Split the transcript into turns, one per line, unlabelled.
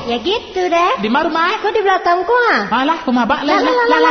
Ya gitu deh.
Di mana rumah?
Kok di belakangku ah?
Alah, rumah Bak lah.